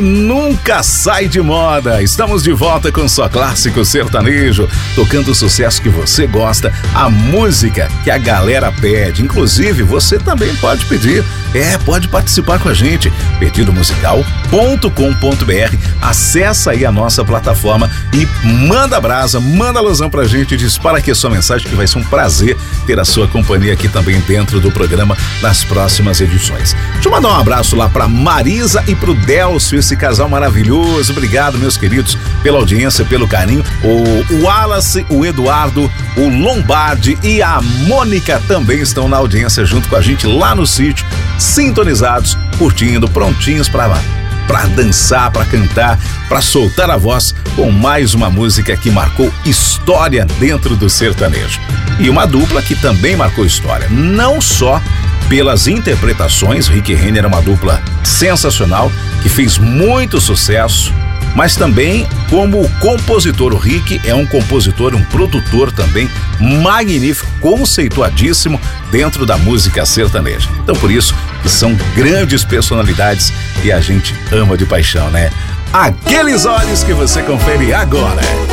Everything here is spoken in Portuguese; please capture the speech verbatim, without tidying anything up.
Nunca sai de moda. Estamos de volta com só clássico sertanejo, tocando o sucesso que você gosta, a música que a galera pede. Inclusive, você também pode pedir. É, pode participar com a gente. pedido musical ponto com ponto b r. Acessa aí a nossa plataforma e manda brasa, manda alusão pra gente, dispara aqui a sua mensagem, que vai ser um prazer ter a sua companhia aqui também dentro do programa nas próximas edições. Deixa eu mandar um abraço lá pra Marisa e pro Delcio, esse casal maravilhoso. Obrigado, meus queridos, pela audiência, pelo carinho. O Wallace, o Eduardo, o Lombardi e a Mônica também estão na audiência junto com a gente lá no sítio, sintonizados, curtindo, prontinhos para para dançar, para cantar, para soltar a voz com mais uma música que marcou história dentro do sertanejo. E uma dupla que também marcou história, não só pelas interpretações. Rick e Renner é uma dupla sensacional que fez muito sucesso, mas também como compositor. O Rick é um compositor, um produtor também magnífico, conceituadíssimo dentro da música sertaneja. Então, por isso que são grandes personalidades e a gente ama de paixão, né? Aqueles olhos que você confere agora.